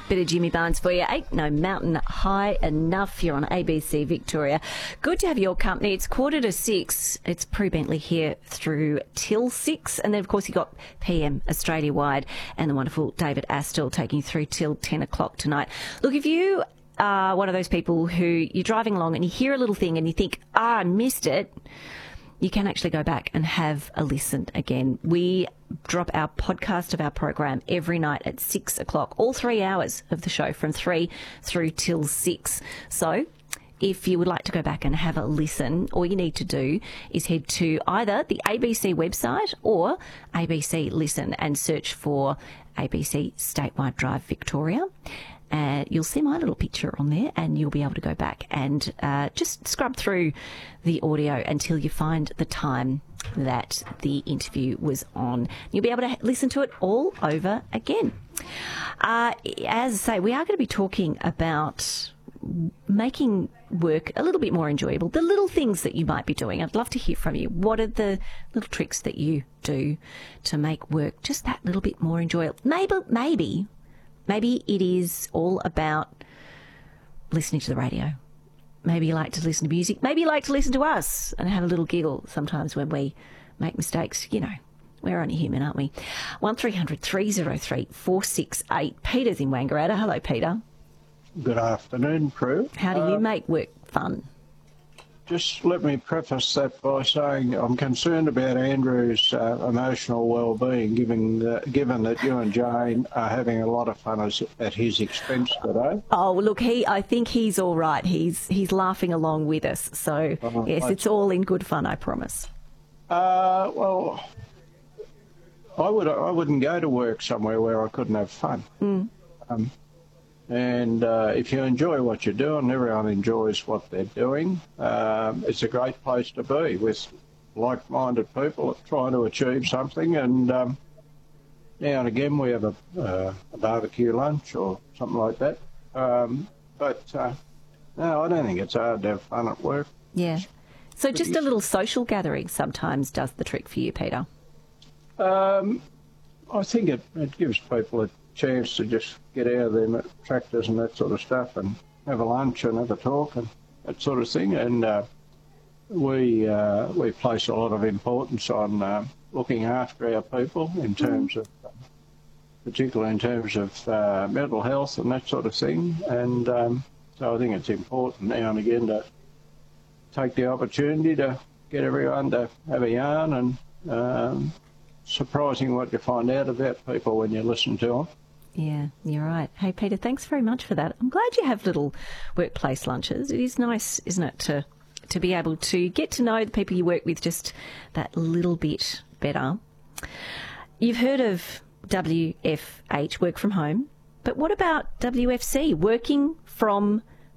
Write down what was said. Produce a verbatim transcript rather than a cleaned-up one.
Bit of Jimmy Barnes for you. Ain't no mountain high enough. You're on A B C Victoria. Good to have your company. It's quarter to six. It's Prue Bentley here through till six. And then, of course, you got P M Australia-wide and the wonderful David Astle taking you through till ten o'clock tonight. Look, if you are one of those people who you're driving along and you hear a little thing and you think, ah, I missed it, you can actually go back and have a listen again. We drop our podcast of our program every night at six o'clock, all three hours of the show from three through till six. So if you would like to go back and have a listen, all you need to do is head to either the A B C website or A B C Listen and search for A B C Statewide Drive Victoria. Uh, you'll see my little picture on there and you'll be able to go back and uh, just scrub through the audio until you find the time that the interview was on. You'll be able to listen to it all over again. Uh, as I say, we are going to be talking about making work a little bit more enjoyable, the little things that you might be doing. I'd love to hear from you. What are the little tricks that you do to make work just that little bit more enjoyable? Maybe, maybe... Maybe it is all about listening to the radio. Maybe you like to listen to music. Maybe you like to listen to us and have a little giggle sometimes when we make mistakes. You know, we're only human, aren't we? one three hundred three oh three four six eight. Peter's in Wangaratta. Hello, Peter. Good afternoon, Prue. How do uh, you make work fun? Just let me preface that by saying I'm concerned about Andrew's uh, emotional well-being, given, uh, given that you and Jane are having a lot of fun as, at his expense today. Oh, look, he. I think he's all right. He's he's laughing along with us. So, uh, yes, I, it's all in good fun, I promise. Uh, well, I, would, I wouldn't go to work somewhere where I couldn't have fun. Mm. Um, And uh, if you enjoy what you're doing, everyone enjoys what they're doing. Um, it's a great place to be with like-minded people trying to achieve something. And um, now and again we have a, uh, a barbecue lunch or something like that. Um, but uh, no, I don't think it's hard to have fun at work. Yeah. So just a little social gathering sometimes does the trick for you, Peter? Um, I think it, it gives people a chance to just get out of their tractors and that sort of stuff and have a lunch and have a talk and that sort of thing. And uh, we uh, we place a lot of importance on uh, looking after our people in terms of, uh, particularly in terms of uh, mental health and that sort of thing. And um, so I think it's important now and again to take the opportunity to get everyone to have a yarn, and um, surprising what you find out about people when you listen to them. Yeah, you're right. Hey, Peter, thanks very much for that. I'm glad you have little workplace lunches. It is nice, isn't it, to to be able to get to know the people you work with just that little bit better. You've heard of W F H, work from home, but what about W F C, working from